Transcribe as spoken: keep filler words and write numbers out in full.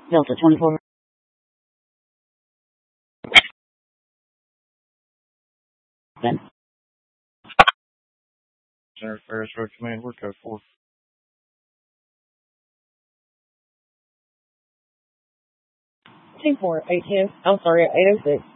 Delta twenty-four. Then. Center Ferris Road Command, we're code four. Two four eight two. I'm sorry, eight oh six.